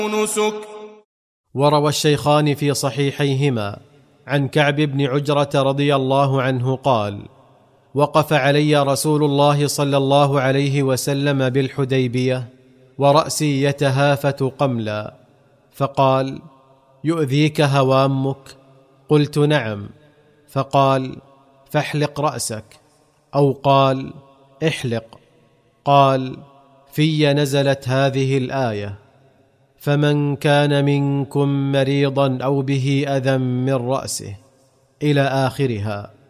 نسك. وروى الشيخان في صحيحيهما عن كعب بن عجرة رضي الله عنه قال: وقف علي رسول الله صلى الله عليه وسلم بالحديبية ورأسي يتهافت قملا، فقال: يؤذيك هوامك؟ قلت: نعم. فقال: فاحلق رأسك، أو قال: احلق. قال: في نزلت هذه الآية: فمن كان منكم مريضا أو به أذى من رأسه، إلى آخرها.